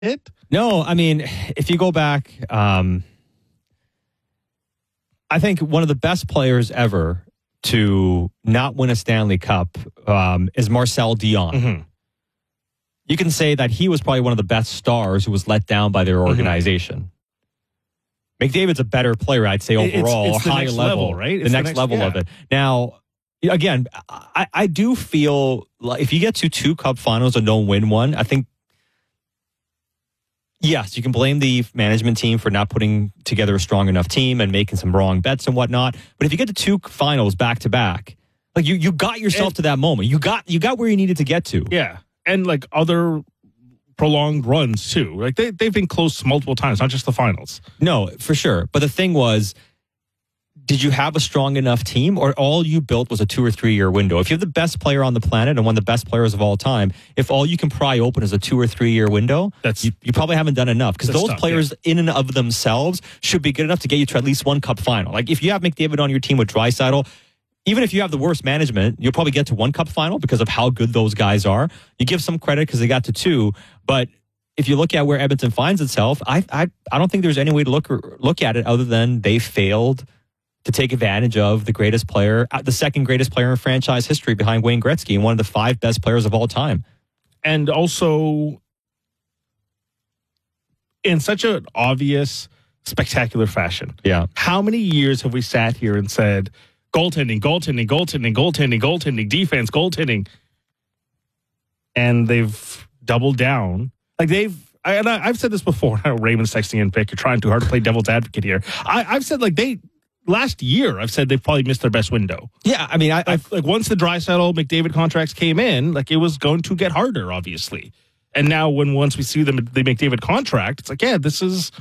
it? No, I mean, if you go back, I think one of the best players ever to not win a Stanley Cup is Marcel Dion. Mm-hmm. You can say that he was probably one of the best stars who was let down by their organization. McDavid's a better player, I'd say, overall, it's the high next level, right? The next level of it. Now, again, I do feel like if you get to 2 Cup finals and don't win one, I think, yes, you can blame the management team for not putting together a strong enough team and making some wrong bets and whatnot. But if you get to 2 finals back to back, like you got yourself to that moment. You got where you needed to get to. Yeah. And like other prolonged runs too. Like they've been close multiple times, not just the finals. No, for sure. But the thing was, did you have a strong enough team, or all you built was a 2 or 3 year window? If you have the best player on the planet and one of the best players of all time, if all you can pry open is a 2 or 3 year window, you probably haven't done enough, because those players in and of themselves should be good enough to get you to at least 1 Cup final. Like if you have McDavid on your team with Draisaitl, even if you have the worst management, you'll probably get to 1 Cup final because of how good those guys are. You give some credit because they got to 2, but if you look at where Edmonton finds itself, I don't think there's any way to look at it other than they failed to take advantage of the greatest player, the second greatest player in franchise history behind Wayne Gretzky, and one of the 5 best players of all time. And also, in such an obvious, spectacular fashion. Yeah. How many years have we sat here and said, goaltending, goaltending, goaltending, goaltending, goaltending, defense, goaltending, and they've doubled down. Like I've said this before. I know Raymond's texting in, Vic, you're trying too hard to play devil's advocate here. I've said last year, I've said they've probably missed their best window. Yeah, I mean, like once the Draisaitl McDavid contracts came in, like it was going to get harder, obviously. And now once we see the McDavid contract, it's like, yeah, this is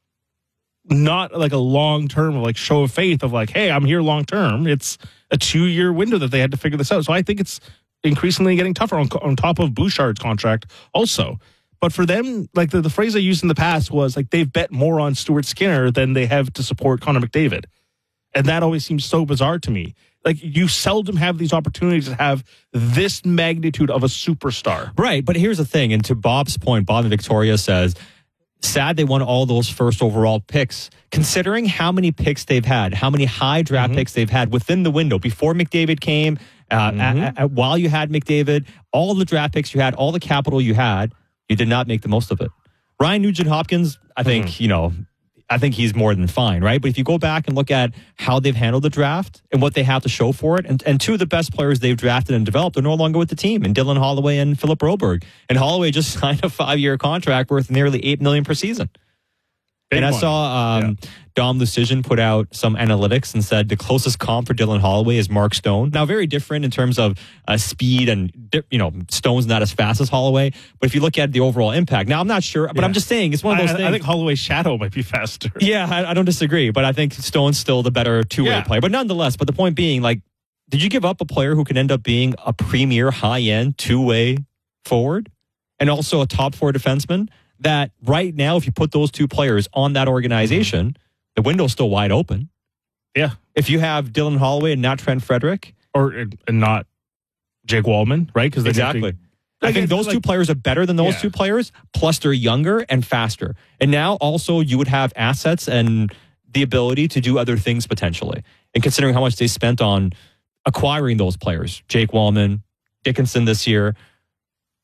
not like a long-term like show of faith of like, hey, I'm here long-term. It's a 2-year window that they had to figure this out. So I think it's increasingly getting tougher on top of Bouchard's contract also. But for them, like the phrase I used in the past was like they've bet more on Stuart Skinner than they have to support Connor McDavid. And that always seems so bizarre to me. Like you seldom have these opportunities to have this magnitude of a superstar. Right. But here's the thing. And to Bob's point, Bob in Victoria says, sad they won all those first overall picks, considering how many picks they've had, how many high draft picks they've had within the window before McDavid came, while you had McDavid, all the draft picks you had, all the capital you had, you did not make the most of it. Ryan Nugent-Hopkins, I think, I think he's more than fine, right? But if you go back and look at how they've handled the draft and what they have to show for it, and 2 of the best players they've drafted and developed are no longer with the team, and Dylan Holloway and Philip Broberg. And Holloway just signed a 5-year contract worth nearly $8 million per season. Big and money. I saw Dom Lucian put out some analytics and said the closest comp for Dylan Holloway is Mark Stone. Now, very different in terms of speed, and Stone's not as fast as Holloway. But if you look at the overall impact, now I'm not sure, but I'm just saying it's one of those things. I think Holloway's shadow might be faster. Yeah, I don't disagree, but I think Stone's still the better 2-way player. But nonetheless, the point being, like, did you give up a player who can end up being a premier, high-end 2-way forward and also a top 4 defenseman? That right now, if you put those 2 players on that organization, the window's still wide open. Yeah. If you have Dylan Holloway and not Trent Frederick. And not Jake Wallman, right? Because exactly. I think those 2 players are better than those 2 players, plus they're younger and faster. And now also you would have assets and the ability to do other things potentially. And considering how much they spent on acquiring those players, Jake Wallman, Dickinson this year,